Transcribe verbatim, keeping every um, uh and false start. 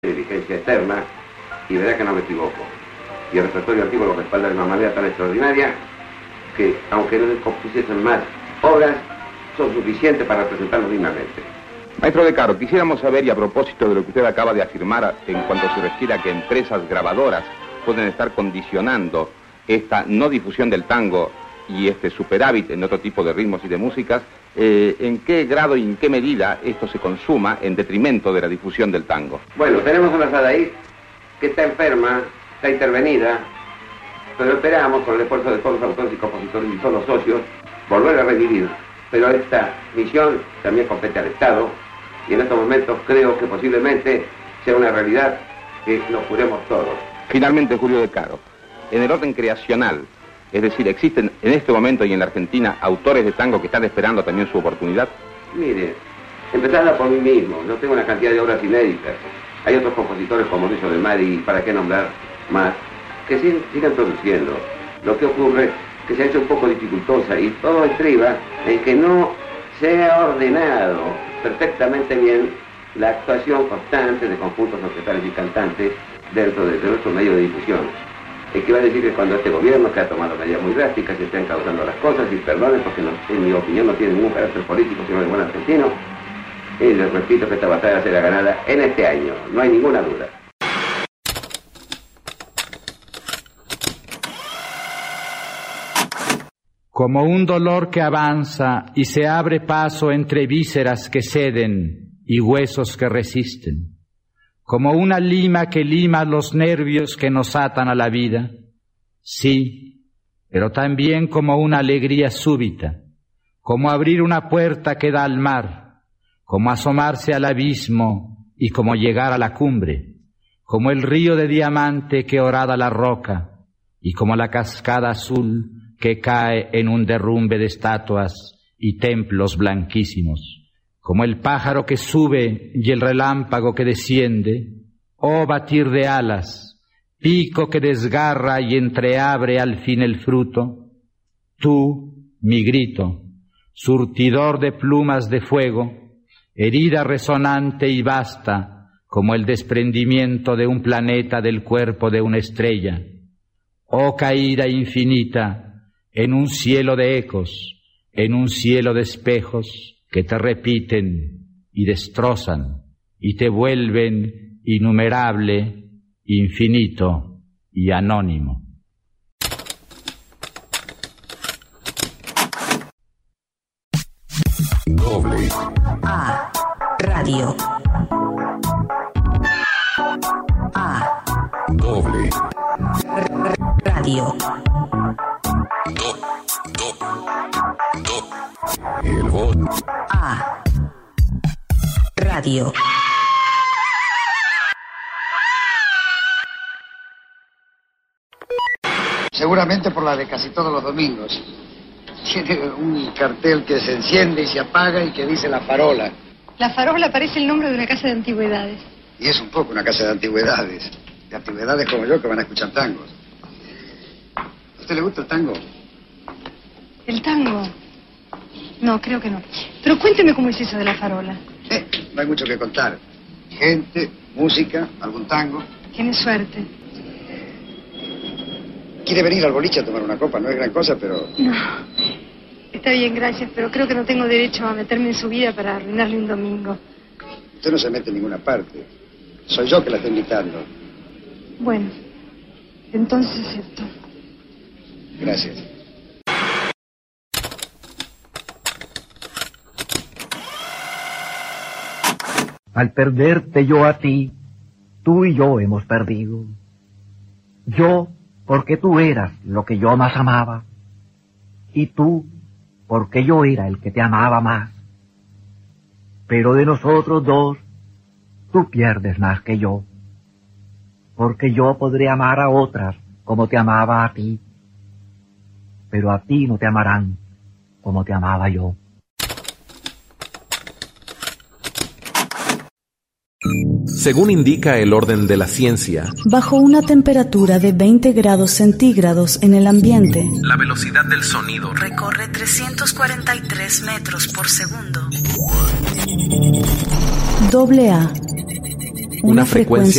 diligencia externa y verá que no me equivoco. Y el repertorio antiguo lo respalda de una manera tan extraordinaria que, aunque no compusiesen más obras, son suficientes para representarlo dignamente. Maestro De Caro, quisiéramos saber, y a propósito de lo que usted acaba de afirmar en cuanto se refiere a que empresas grabadoras pueden estar condicionando esta no difusión del tango y este superávit en otro tipo de ritmos y de músicas, eh, ¿en qué grado y en qué medida esto se consuma en detrimento de la difusión del tango? Bueno, tenemos una Sadaí que está enferma, está intervenida, pero esperamos, con el esfuerzo de todos los autores y compositores y todos los socios, volver a revivir. Pero esta misión también compete al Estado, y en estos momentos creo que posiblemente sea una realidad que nos juremos todos. Finalmente, Julio De Caro, en el orden creacional, es decir, ¿existen en este momento y en la Argentina autores de tango que están esperando también su oportunidad? Mire, empezando por mí mismo, yo tengo una cantidad de obras inéditas. Hay otros compositores como Luis de Mari, para qué nombrar más, que siguen, siguen produciendo. Lo que ocurre es que se ha hecho un poco dificultosa y todo estriba en que no se ha ordenado perfectamente bien la actuación constante de conjuntos orquestales y cantantes dentro de, de nuestro medio de difusión. El que va a decir que cuando este gobierno, que ha tomado medidas muy drásticas, se están causando las cosas, y perdonen porque no, en mi opinión no tiene ningún carácter político, sino de buen argentino, y les repito que esta batalla será ganada en este año, no hay ninguna duda. Como un dolor que avanza y se abre paso entre vísceras que ceden y huesos que resisten, como una lima que lima los nervios que nos atan a la vida, sí, pero también como una alegría súbita, como abrir una puerta que da al mar, como asomarse al abismo y como llegar a la cumbre, como el río de diamante que horada la roca y como la cascada azul que cae en un derrumbe de estatuas y templos blanquísimos, como el pájaro que sube y el relámpago que desciende, oh batir de alas, pico que desgarra y entreabre al fin el fruto, tú, mi grito, surtidor de plumas de fuego, herida resonante y vasta como el desprendimiento de un planeta del cuerpo de una estrella, oh caída infinita, en un cielo de ecos, en un cielo de espejos que te repiten y destrozan y te vuelven innumerable, infinito y anónimo. Doble A Radio. A Doble R Radio. Do, do, do. El voz. A Radio. Seguramente por la de casi todos los domingos. Tiene un cartel que se enciende y se apaga y que dice La Farola. La Farola parece el nombre de una casa de antigüedades. Y es un poco una casa de antigüedades. De antigüedades como yo que van a escuchar tangos. ¿A usted le gusta el tango? ¿El tango? No, creo que no. Pero cuénteme cómo es eso de La Farola. Eh, no hay mucho que contar. Gente, música, algún tango. Tiene suerte. ¿Quiere venir al boliche a tomar una copa? No es gran cosa, pero... No. Está bien, gracias, pero creo que no tengo derecho a meterme en su vida para arruinarle un domingo. Usted no se mete en ninguna parte. Soy yo que la estoy invitando. Bueno, entonces acepto. Gracias. Al perderte yo a ti, tú y yo hemos perdido. Yo, porque tú eras lo que yo más amaba, y tú, porque yo era el que te amaba más. Pero de nosotros dos, tú pierdes más que yo, porque yo podré amar a otras como te amaba a ti, pero a ti no te amarán como te amaba yo. Según indica el orden de la ciencia, bajo una temperatura de veinte grados centígrados en el ambiente, la velocidad del sonido recorre trescientos cuarenta y tres metros por segundo. Doble A. una frecuencia